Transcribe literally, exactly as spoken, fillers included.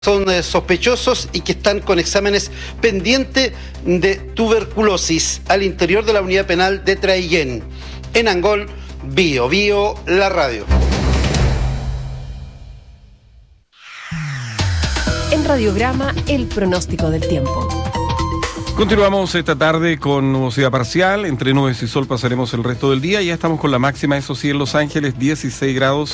son eh, sospechosos y que están con exámenes pendientes de tuberculosis al interior de la unidad penal de Traillén. En Angol, Bio Bio, la radio. En Radiograma, el pronóstico del tiempo. Continuamos esta tarde con nubosidad parcial, entre nubes y sol pasaremos el resto del día. Ya estamos con la máxima, eso sí, en Los Ángeles, dieciséis grados.